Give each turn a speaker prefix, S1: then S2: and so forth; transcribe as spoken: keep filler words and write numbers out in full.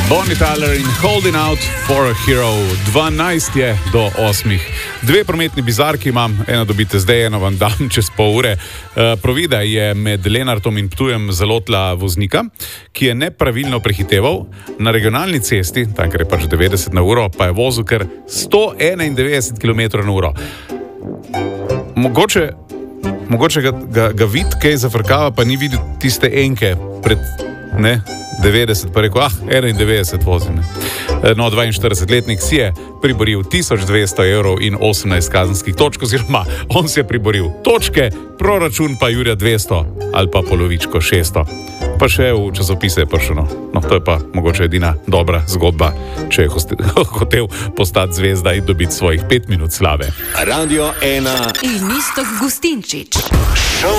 S1: Bonnie Tyler in Holding Out for a Hero. dvanajst je do osmih. Dve prometni bizarki imam, eno dobite zdaj, eno vam dam čez pol ure. Uh, Provida je med Lenartom in Ptujem zalotila voznika, ki je nepravilno prehiteval. Na regionalni cesti, tam kar je pač devetdeset na uro, pa je vozil kar sto enaindevetdeset kilometrov na uro. Mogoče, mogoče ga, ga, ga vid, kaj zafrkava, pa ni videl tiste enke pred, ne, devetdeset, pa rekel, ah, enaindevetdeset vozim. No, dvainštiridesetletnik si je priboril tisoč dvesto evrov in osemnajst kazenskih točk, oziroma on si je priboril točke, proračun pa Jurja dvesto ali pa polovičko šeststo. Pa še v časopise je prišel. No, to je pa mogoče edina dobra zgodba, če je hotel postati zvezda in dobiti svojih pet minut slave.
S2: Radio ena
S3: in Iztok Gustinčič.